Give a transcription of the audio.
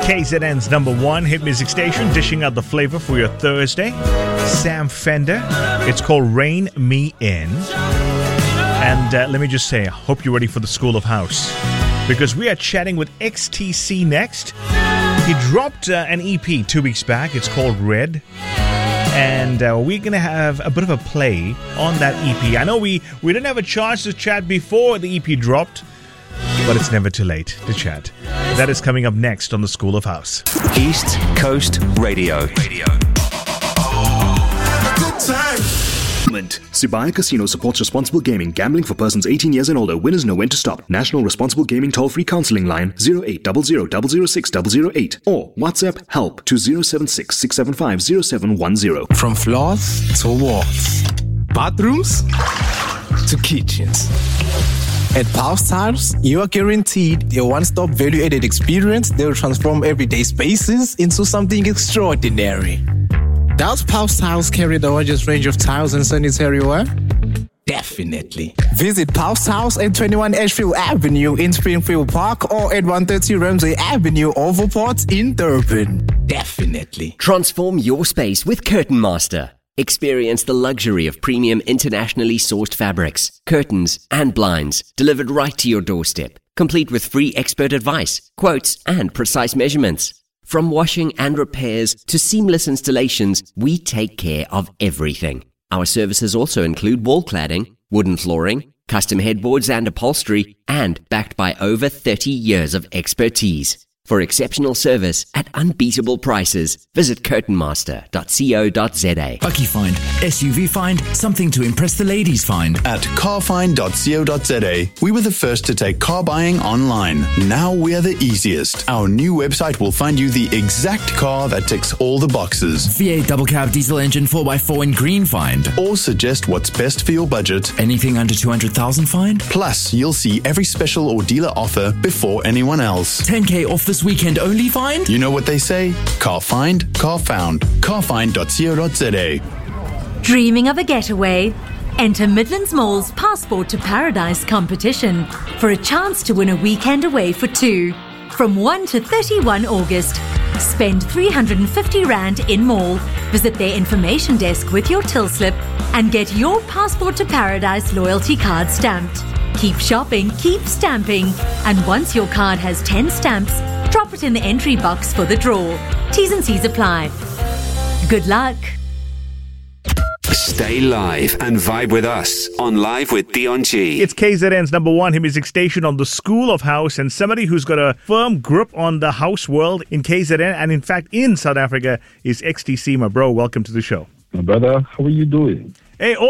KZN's number one hit music station, dishing out the flavor for your Thursday. Sam Fender. It's called Rein Me In. And let me just say, I hope you're ready for the School of House, because we are chatting with XTC next. He dropped an EP 2 weeks back. It's called Red. And we're going to have a bit of a play on that EP. I know we didn't have a chance to chat before the EP dropped, but it's never too late to chat. That is coming up next on the School of House. East Coast Radio. Good time. Sibaya Casino supports responsible gaming. Gambling for persons 18 years and older. Winners know when to stop. National Responsible Gaming Toll-Free Counseling Line 0800 006 008 or WhatsApp help to 076 675 0710. From floors to walls, bathrooms to kitchens. At Pulse Tiles, you are guaranteed a one-stop value-added experience that will transform everyday spaces into something extraordinary. Does Pulse Tiles carry the largest range of tiles and sanitary ware? Definitely. Visit Pulse Tiles at 21 Ashfield Avenue in Springfield Park or at 130 Ramsey Avenue, Overport in Durban. Definitely. Transform your space with Curtain Master. Experience the luxury of premium internationally sourced fabrics, curtains, and blinds delivered right to your doorstep, complete with free expert advice, quotes, and precise measurements. From washing and repairs to seamless installations, we take care of everything. Our services also include wall cladding, wooden flooring, custom headboards and upholstery, and backed by over 30 years of expertise. For exceptional service at unbeatable prices, visit curtainmaster.co.za. Bucky Find, SUV Find, something to impress the ladies find. At carfind.co.za, we were the first to take car buying online. Now we are the easiest. Our new website will find you the exact car that ticks all the boxes. V8 double cab diesel engine 4x4 in green find. Or suggest what's best for your budget. Anything under 200,000 find. Plus, you'll see every special or dealer offer before anyone else. 10k off this weekend only find? You know what they say? Car find, car found. Carfind.co.za. Dreaming of a getaway? Enter Midlands Mall's Passport to Paradise competition for a chance to win a weekend away for two. From 1 to 31 August. Spend R350 in mall, visit their information desk with your till slip and get your Passport to Paradise loyalty card stamped. Keep shopping, keep stamping, and once your card has 10 stamps, drop it in the entry box for the draw. T's and C's apply. Good luck. Stay live and vibe with us on Live with Dion G. It's KZN's number one hit music station on the School of House, and somebody who's got a firm grip on the house world in KZN and in fact in South Africa is XTC. My bro, welcome to the show. My brother, how are you doing? Hey,